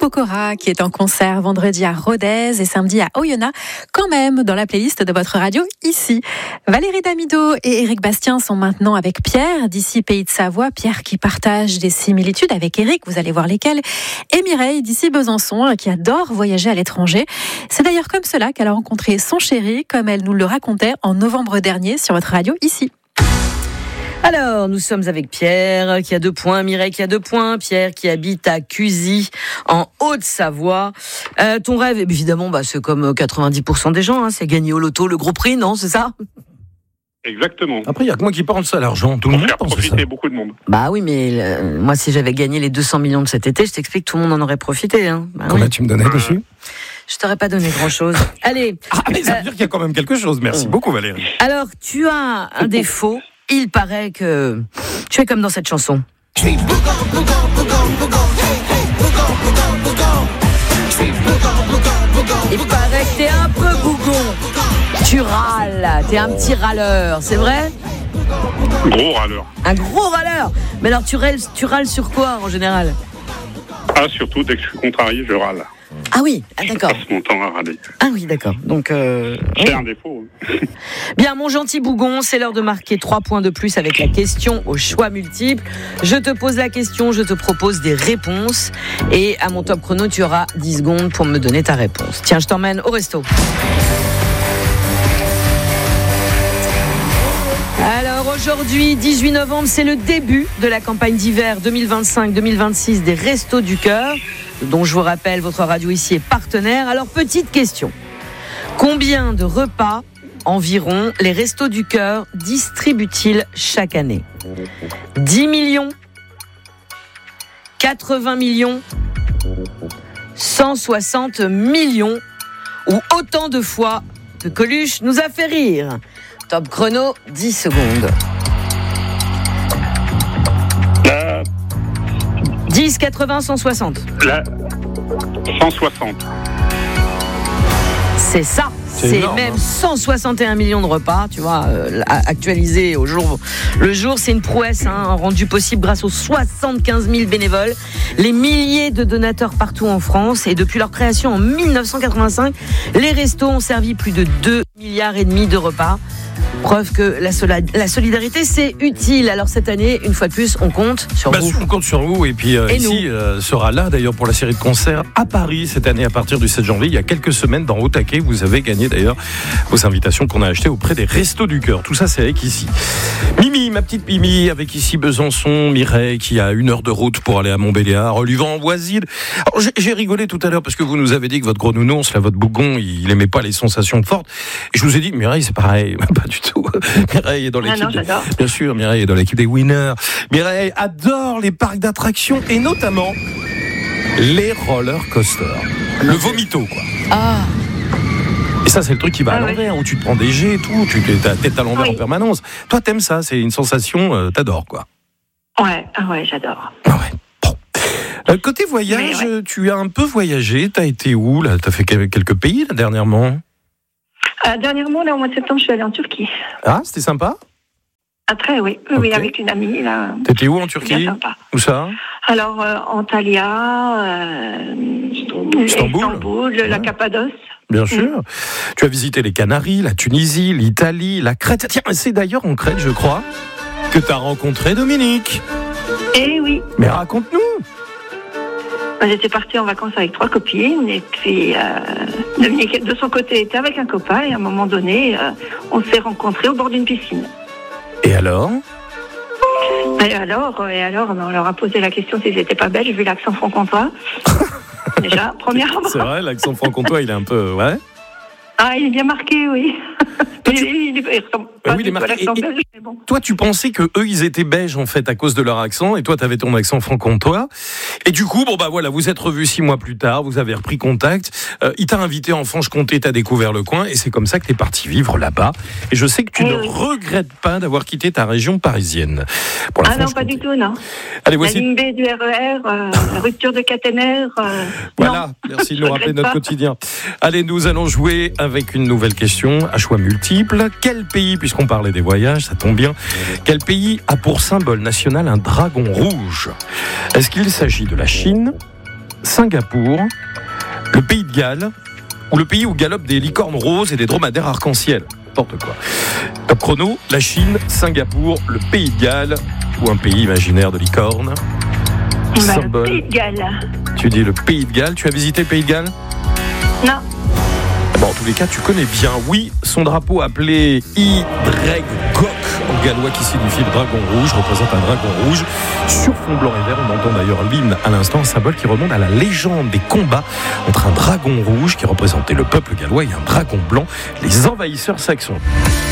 Pokora qui est en concert vendredi à Rodez et samedi à Oyonnax, quand même dans la playlist de votre radio ici. Valérie Damido et Éric Bastien sont maintenant avec Pierre d'ici Pays de Savoie. Pierre qui partage des similitudes avec Éric, vous allez voir lesquelles. Et Mireille d'ici Besançon qui adore voyager à l'étranger. C'est d'ailleurs comme cela qu'elle a rencontré son chéri, comme elle nous le racontait en novembre dernier sur votre radio ici. Alors, nous sommes avec Pierre qui a 2 points, Mireille qui a 2 points, Pierre qui habite à Cusy, en Haute-Savoie. Ton rêve, évidemment, c'est comme 90% des gens, c'est gagner au loto le gros prix, non, c'est ça ? Exactement. Après, il n'y a que moi qui pense à l'argent. Tout le monde pense à ça. Profiter beaucoup de monde. Bah oui, mais moi, si j'avais gagné les 200 millions de cet été, je t'explique, tout le monde en aurait profité. Combien tu me donnais dessus ? Je t'aurais pas donné grand-chose. Allez. Mais ça veut dire qu'il y a quand même quelque chose. Merci beaucoup, Valérie. Alors, tu as un défaut. Il paraît que tu es comme dans cette chanson. Il paraît que t'es un peu bougon. Tu râles, t'es un petit râleur, c'est vrai ? Gros râleur. Un gros râleur. Mais alors tu râles sur quoi en général ? Surtout dès que je suis contrarié, je râle. Ah oui, d'accord. Je passe mon temps à râler. Ah oui, d'accord. Donc c'est un défaut. Bien, mon gentil bougon, c'est l'heure de marquer 3 points de plus avec la question au choix multiple. Je te pose la question, je te propose des réponses. Et à mon top chrono, tu auras 10 secondes pour me donner ta réponse. Tiens, je t'emmène au resto. Alors aujourd'hui, 18 novembre, c'est le début de la campagne d'hiver 2025-2026 des Restos du Cœur, dont je vous rappelle, votre radio ici est partenaire. Alors, petite question. Combien de repas environ les Restos du Cœur distribuent-ils chaque année ? 10 millions ? 80 millions ? 160 millions ? Ou autant de fois que Coluche nous a fait rire ? Top chrono, 10 secondes. 10, 80, 160. 160. C'est ça. C'est énorme, même 161 millions de repas, tu vois, actualisés au jour le jour. C'est une prouesse rendue possible grâce aux 75 000 bénévoles, les milliers de donateurs partout en France. Et depuis leur création en 1985, les restos ont servi plus de 2,5 milliards de repas. Preuve que la solidarité, c'est utile. Alors cette année, une fois de plus, on compte sur vous. On compte sur vous. Et puis ici sera là d'ailleurs pour la série de concerts à Paris cette année à partir du 7 janvier. Il y a quelques semaines dans Au Taquet, vous avez gagné d'ailleurs vos invitations qu'on a achetées auprès des Restos du Cœur. Tout ça, c'est avec ici. Mimi, ma petite Mimi, avec ici Besançon, Mireille qui a 1 heure de route pour aller à Montbéliard, Luvent-en-Voisine. Alors j'ai rigolé tout à l'heure parce que vous nous avez dit que votre gros nounours, là, votre bougon, il aimait pas les sensations fortes. Et je vous ai dit, Mireille, c'est pareil, pas du tout. Mireille est dans l'équipe. Bien sûr, Mireille est dans l'équipe des winners. Mireille adore les parcs d'attractions et notamment les roller coasters. Le vomito, quoi. Ah. Et ça, c'est le truc qui va à l'envers, où tu te prends des jets et tout, tu t'es ta tête à l'envers en permanence. Toi, t'aimes ça, c'est une sensation, t'adores, quoi. Ouais, j'adore. Ah ouais. Bon. Côté voyage, tu as un peu voyagé. T'as été où, là ? T'as fait quelques pays, là, dernièrement ? Dernièrement, là, au mois de septembre, je suis allée en Turquie. Ah, c'était sympa ? Après, oui, avec une amie. Là. T'étais où en Turquie ? Où ça ? Alors, Antalya, Istanbul, la Cappadoce. Bien sûr. Tu as visité les Canaries, la Tunisie, l'Italie, la Crète. Tiens, c'est d'ailleurs en Crète, je crois, que tu as rencontré Dominique. Eh oui. Mais raconte-nous. J'étais partie en vacances avec 3 copines et puis Dominique, de son côté, était avec un copain et à un moment donné, on s'est rencontrés au bord d'une piscine. Et alors ? Et alors, on leur a posé la question s'ils n'étaient pas belges, vu l'accent franc-comtois. Déjà, premièrement. C'est vrai, l'accent franc-comtois, il est un peu... Ouais. Ah, il est bien marqué, oui. Il ressemble pas du tout à l'accent belge, mais bon. Toi, tu pensais que eux, ils étaient belges, en fait, à cause de leur accent, et toi, tu avais ton accent franc-comtois. Et du coup, vous êtes revus 6 mois plus tard, vous avez repris contact. Il t'a invité en Franche-Comté, t'as découvert le coin, et c'est comme ça que t'es parti vivre là-bas. Et je sais que tu ne regrettes pas d'avoir quitté ta région parisienne. Pour la non, pas du tout, non. Allez, voici... La ligne B du RER, la rupture de caténaire. Voilà, merci de nous rappeler notre quotidien. Allez, nous allons jouer avec une nouvelle question à choix multiples. Quel pays, puisqu'on parlait des voyages, ça tombe bien, quel pays a pour symbole national un dragon rouge ? Est-ce qu'il s'agit de la Chine ? Singapour, le pays de Galles ou le pays où galopent des licornes roses et des dromadaires arc-en-ciel. N'importe quoi. Top chrono, la Chine, Singapour, le pays de Galles ou un pays imaginaire de licornes. Le pays de Galles. Tu dis le pays de Galles. Tu as visité le pays de Galles ? Non. Bon, en tous les cas, tu connais bien. Oui, son drapeau appelé Y-Gok en gallois qui signifie le dragon rouge, représente un dragon rouge. Sur fond blanc et vert, on entend d'ailleurs l'hymne à l'instant, un symbole qui remonte à la légende des combats entre un dragon rouge qui représentait le peuple gallois et un dragon blanc, les envahisseurs saxons.